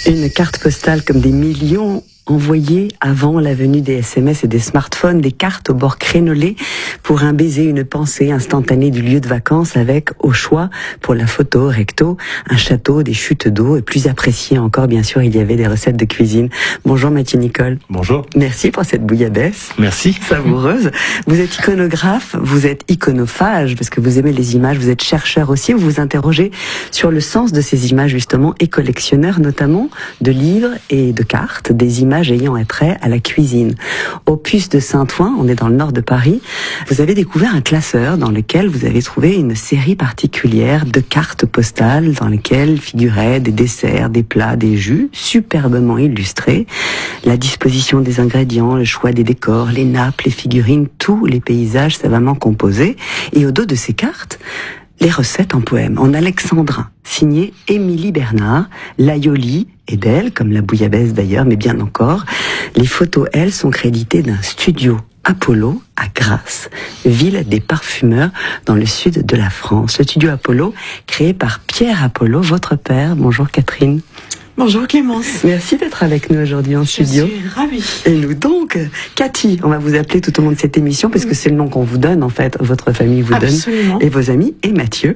Une carte postale comme des millions envoyées avant la venue des SMS et des smartphones, des cartes au bord crénelé pour un baiser, une pensée instantanée du lieu de vacances avec, au choix, pour la photo recto, un château, des chutes d'eau et plus apprécié encore, bien sûr, il y avait des recettes de cuisine. Bonjour Mathieu Nicole. Bonjour. Merci pour cette bouillabaisse. Merci. Savoureuse. Vous êtes iconographe, vous êtes iconophage parce que vous aimez les images, vous êtes chercheur aussi, vous vous interrogez sur le sens de ces images justement et collectionneur notamment de livres et de cartes, des images ayant attrait à la cuisine. Au Puce de Saint-Ouen, on est dans le nord de Paris, vous avez découvert un classeur dans lequel vous avez trouvé une série particulière de cartes postales dans lesquelles figuraient des desserts, des plats, des jus, superbement illustrés, la disposition des ingrédients, le choix des décors, les nappes, les figurines, tous les paysages savamment composés. Et au dos de ces cartes, les recettes en poème, en alexandrin, signé Émilie Bernard, l'aioli et d'elle, comme la bouillabaisse d'ailleurs, mais bien encore. Les photos, elles, sont créditées d'un studio Apollo à Grasse, ville des parfumeurs dans le sud de la France. Le studio Apollo, créé par Pierre Apollo, votre père. Bonjour Catherine. Bonjour Clémence. Merci d'être avec nous aujourd'hui en studio. Je suis ravie. Et nous donc, Cathy, on va vous appeler tout au long de cette émission parce que c'est le nom qu'on vous donne en fait, votre famille vous Absolument. donne, et vos amis, et Mathieu.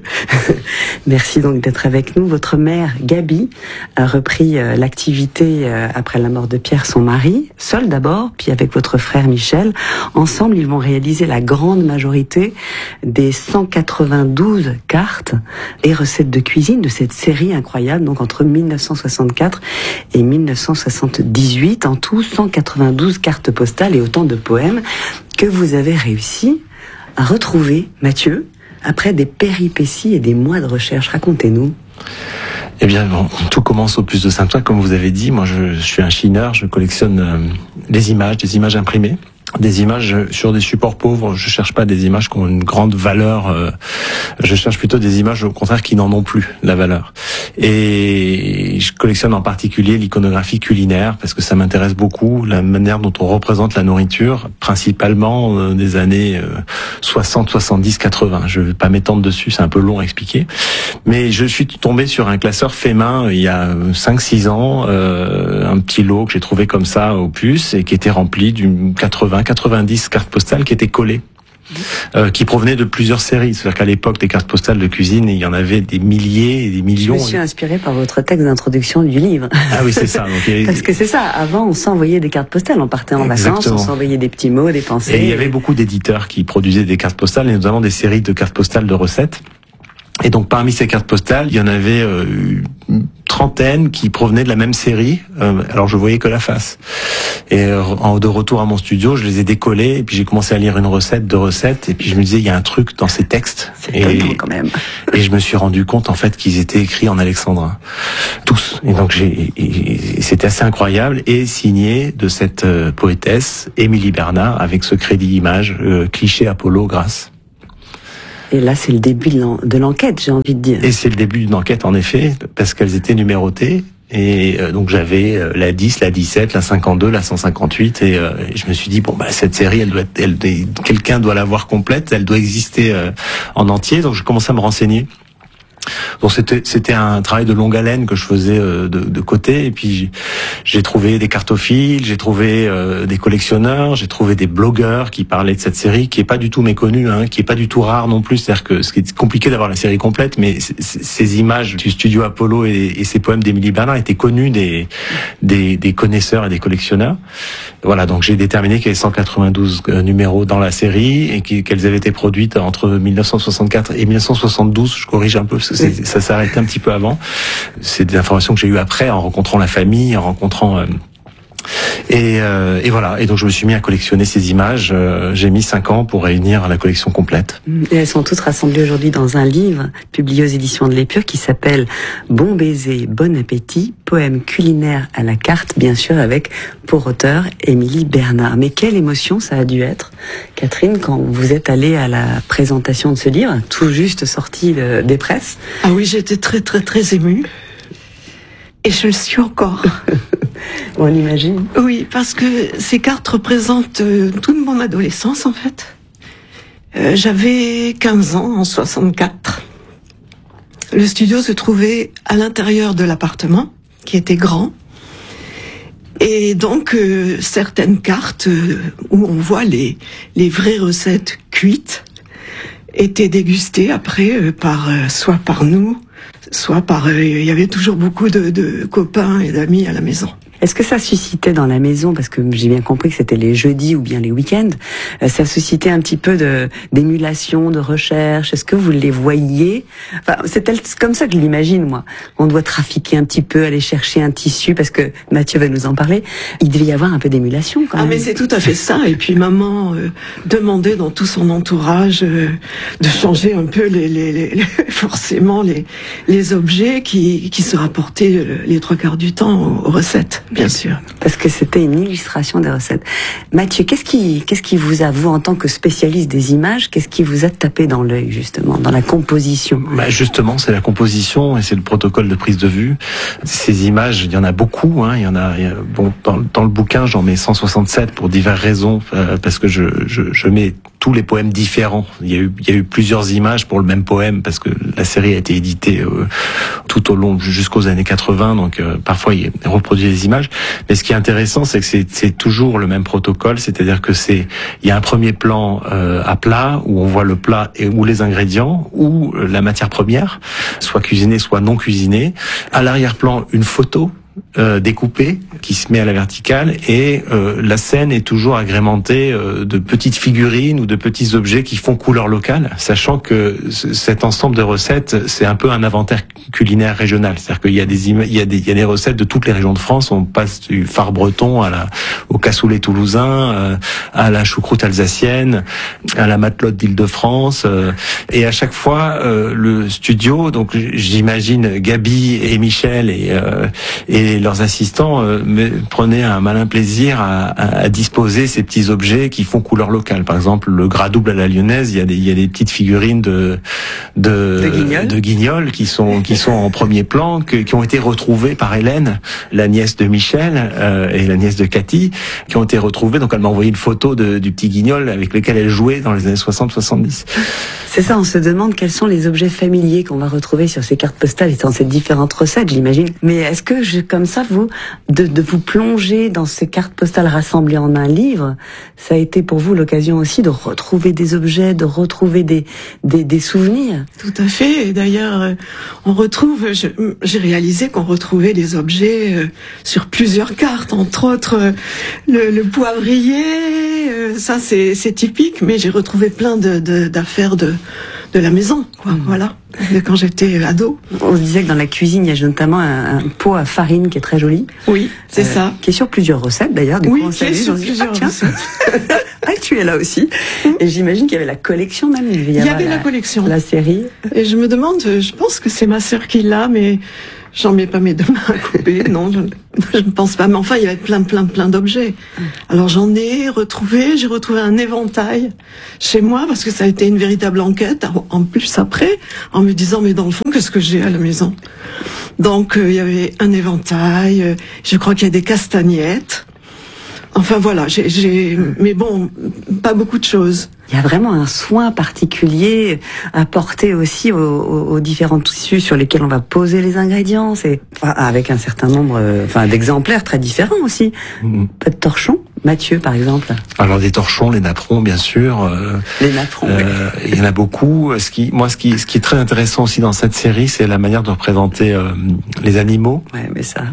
Merci donc d'être avec nous. Votre mère, Gabi, a repris l'activité après la mort de Pierre, son mari, seul d'abord, puis avec votre frère Michel. Ensemble, ils vont réaliser la grande majorité des 192 cartes et recettes de cuisine de cette série incroyable, donc entre 1964 et 1978, en tout 192 cartes postales et autant de poèmes que vous avez réussi à retrouver, Mathieu, après des péripéties et des mois de recherche. Racontez-nous. Eh bien, bon, tout commence au Puce de Saint-Ouen, comme vous avez dit. Moi, je suis un chineur, je collectionne des images imprimées. Des images sur des supports pauvres. Je cherche pas des images qui ont une grande valeur. Je cherche plutôt des images, au contraire, qui n'en ont plus la valeur. Et je collectionne en particulier l'iconographie culinaire parce que ça m'intéresse beaucoup, la manière dont on représente la nourriture, principalement des années 60, 70, 80. Je vais pas m'étendre dessus, c'est un peu long à expliquer. Mais je suis tombé sur un classeur fait main il y a 5-6 ans, un petit lot que j'ai trouvé comme ça au Puce et qui était rempli d'une 90 cartes postales qui étaient collées, qui provenaient de plusieurs séries. C'est-à-dire qu'à l'époque, des cartes postales de cuisine, il y en avait des milliers et des millions. Je me suis inspirée par votre texte d'introduction du livre. Ah oui, c'est ça. Donc, parce que c'est ça, avant on s'envoyait des cartes postales, on partait en vacances, on s'envoyait des petits mots, des pensées. Et il y avait beaucoup d'éditeurs qui produisaient des cartes postales, et notamment des séries de cartes postales de recettes. Et donc parmi ces cartes postales, il y en avait une trentaine qui provenaient de la même série. Alors je voyais que la face. Et de retour à mon studio, je les ai décollées et puis j'ai commencé à lire une recette, 2 recettes, et puis je me disais il y a un truc dans ces textes. C'est étonnant quand même. Et je me suis rendu compte en fait qu'ils étaient écrits en alexandrin, tous. Et donc c'était assez incroyable et signé de cette poétesse Émilie Bernard avec ce crédit image cliché Apollo Grasse. Et là, c'est le début de l'enquête, j'ai envie de dire. Et c'est le début d'une enquête, en effet, parce qu'elles étaient numérotées. Et donc j'avais la 10, la 17, la 52, la 158, et je me suis dit bon cette série, quelqu'un doit l'avoir complète, elle doit exister en entier. Donc je commençais à me renseigner. Donc c'était un travail de longue haleine que je faisais de côté, et puis j'ai trouvé des cartophiles, j'ai trouvé des collectionneurs, j'ai trouvé des blogueurs qui parlaient de cette série qui est pas du tout méconnue, qui est pas du tout rare non plus. C'est-à-dire que ce qui est compliqué d'avoir la série complète, mais ces images du studio Apollo et ces poèmes d'Émilie Bernard étaient connus des connaisseurs et des collectionneurs. Voilà, donc j'ai déterminé qu'il y avait 192 numéros dans la série et qu'elles avaient été produites entre 1964 et 1972. Je corrige un peu parce que ça s'est arrêté un petit peu avant. C'est des informations que j'ai eues après en rencontrant la famille, en rencontrant et voilà. Et donc je me suis mis à collectionner ces images. J'ai mis 5 ans pour réunir la collection complète. Et elles sont toutes rassemblées aujourd'hui dans un livre publié aux éditions de l'Épure qui s'appelle Bon baiser, bon appétit, poème culinaire à la carte, bien sûr avec pour auteur Émilie Bernard. Mais quelle émotion ça a dû être, Catherine, quand vous êtes allée à la présentation de ce livre, tout juste sorti des presses. Ah oui, j'étais très très très émue. Et je le suis encore. On imagine. Oui, parce que ces cartes représentent toute mon adolescence, en fait. J'avais 15 ans en 64. Le studio se trouvait à l'intérieur de l'appartement, qui était grand. Et donc certaines cartes où on voit les vraies recettes cuites étaient dégustées après soit par nous, soit par il y avait toujours beaucoup de copains et d'amis à la maison. Est-ce que ça suscitait dans la maison, parce que j'ai bien compris que c'était les jeudis ou bien les week-ends, ça suscitait un petit peu d'émulation, de recherche? Est-ce que vous les voyiez? Enfin, c'est comme ça que je l'imagine, moi. On doit trafiquer un petit peu, aller chercher un tissu, parce que Mathieu va nous en parler. Il devait y avoir un peu d'émulation, quand même. Ah, mais c'est tout à fait ça. Et puis maman demandait dans tout son entourage de changer un peu forcément les objets qui se rapportaient les 3/4 du temps aux recettes. Bien sûr. Parce que c'était une illustration des recettes. Mathieu, qu'est-ce qui vous a, vous, en tant que spécialiste des images, qu'est-ce qui vous a tapé dans l'œil, justement, dans la composition? Justement, c'est la composition et c'est le protocole de prise de vue. Ces images, il y en a beaucoup, hein. Il y en a bon, dans le bouquin, j'en mets 167 pour diverses raisons, parce que je mets tous les poèmes différents. Il y a eu plusieurs images pour le même poème, parce que la série a été éditée tout au long, jusqu'aux années 80, donc parfois il reproduit les images. Mais ce qui est intéressant, c'est que c'est toujours le même protocole, c'est-à-dire que il y a un premier plan à plat où on voit le plat ou les ingrédients ou la matière première, soit cuisinée, soit non cuisinée. À l'arrière-plan, une photo découpée qui se met à la verticale et la scène est toujours agrémentée de petites figurines ou de petits objets qui font couleur locale, sachant que cet ensemble de recettes, c'est un peu un inventaire culinaire régional, c'est-à-dire qu'il y a des recettes de toutes les régions de France. On passe du phare breton au cassoulet toulousain, à la choucroute alsacienne, à la matelote d'Île-de-France, et à chaque fois le studio, donc j'imagine Gabi et Michel et leurs assistants prenaient un malin plaisir à disposer ces petits objets qui font couleur locale. Par exemple, le gras double à la lyonnaise, il y a des petites figurines de guignols qui sont en premier plan, qui ont été retrouvées par Hélène, la nièce de Michel et la nièce de Cathy, qui ont été retrouvées. Donc elle m'a envoyé une photo du petit guignol avec lequel elle jouait dans les années 60-70. C'est ça, on se demande quels sont les objets familiers qu'on va retrouver sur ces cartes postales et dans ces différentes recettes, j'imagine. Mais est-ce que, comme ça, de vous plonger dans ces cartes postales rassemblées en un livre, ça a été pour vous l'occasion aussi de retrouver des objets, de retrouver des souvenirs? Tout à fait. Et d'ailleurs, j'ai réalisé qu'on retrouvait des objets sur plusieurs cartes, entre autres le poivrier, ça c'est typique, mais j'ai retrouvé plein d'affaires de la maison, quoi. Voilà, de quand j'étais ado. On se disait que dans la cuisine, il y a notamment un pot à farine qui est très joli. Oui, c'est ça. Qui est sur plusieurs recettes d'ailleurs. Oui, qui est sur plusieurs recettes. Ah, tu es là aussi. Et j'imagine qu'il y avait la collection même. Il y avait la collection. La série. Et je me demande, je pense que c'est ma sœur qui l'a, mais j'en mets pas mes deux mains à couper. Non, je ne pense pas. Mais enfin, il y avait plein d'objets. Alors j'ai retrouvé un éventail chez moi, parce que ça a été une véritable enquête, en plus après, en me disant, mais dans le fond, qu'est-ce que j'ai à la maison? Donc il y avait un éventail, je crois qu'il y a des castagnettes. Enfin voilà, mais bon, pas beaucoup de choses. Il y a vraiment un soin particulier apporté aussi aux différents tissus sur lesquels on va poser les ingrédients. Avec un certain nombre, d'exemplaires très différents aussi. Pas de torchons. Mathieu, par exemple. Alors des torchons, les napperons, bien sûr. Les napperons. Oui. Il y en a beaucoup. Ce qui est très intéressant aussi dans cette série, c'est la manière de représenter les animaux. Ouais, mais ça.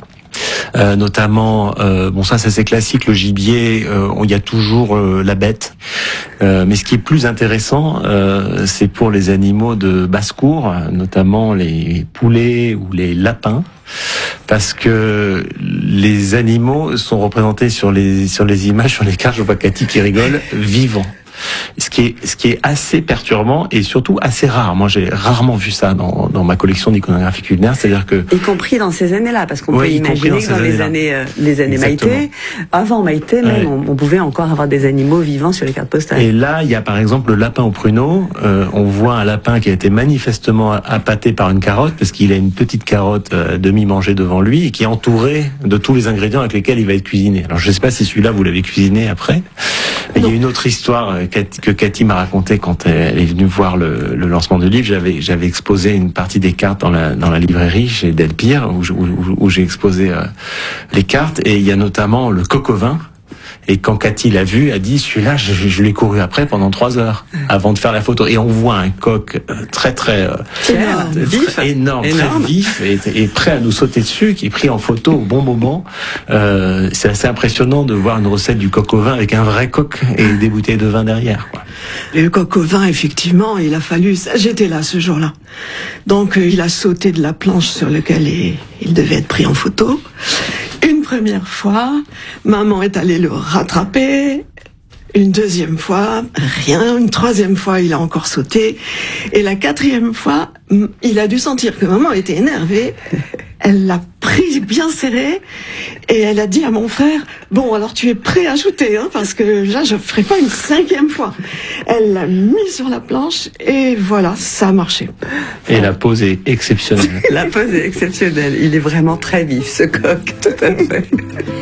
Notamment, ça c'est classique, le gibier, il y a toujours la bête. Mais ce qui est plus intéressant, c'est pour les animaux de basse-cour, notamment les poulets ou les lapins, parce que les animaux sont représentés sur les images, sur les cartes. Je vois Cathy qui rigole, vivants. Ce qui est assez perturbant et surtout assez rare. Moi, j'ai rarement vu ça dans ma collection d'iconographie culinaire, c'est-à-dire que... Y compris dans ces années-là, parce qu'on peut imaginer que dans les années Maïté, avant Maïté même, on pouvait encore avoir des animaux vivants sur les cartes postales. Et là, il y a par exemple le lapin au pruneau. On voit un lapin qui a été manifestement appâté par une carotte, parce qu'il a une petite carotte demi-mangée devant lui, et qui est entouré de tous les ingrédients avec lesquels il va être cuisiné. Alors, je ne sais pas si celui-là, vous l'avez cuisiné après, Il y a une autre histoire que Cathy m'a racontée quand elle est venue voir le lancement du livre. J'avais exposé une partie des cartes dans la librairie chez Delpire où j'ai exposé les cartes, et il y a notamment le coq au vin. Et quand Cathy l'a vu, a dit celui-là, je l'ai couru après pendant 3 heures avant de faire la photo. Et on voit un coq très énorme, très vif et prêt à nous sauter dessus, qui est pris en photo au bon moment. C'est assez impressionnant de voir une recette du coq au vin avec un vrai coq et des bouteilles de vin derrière, quoi. Le coq au vin, effectivement, il a fallu. J'étais là ce jour-là. Donc il a sauté de la planche sur laquelle il devait être pris en photo. Une première fois, maman est allée le rattraper. Une deuxième fois, rien. Une troisième fois, il a encore sauté. Et la 4e fois, il a dû sentir que maman était énervée. Elle l'a pris bien serré et elle a dit à mon frère, bon, alors tu es prêt à shooter, hein, parce que là, je ferai pas une 5e fois. Elle l'a mis sur la planche et voilà, ça a marché. Et la pose est exceptionnelle. La pose est exceptionnelle. Il est vraiment très vif, ce coq, tout à fait.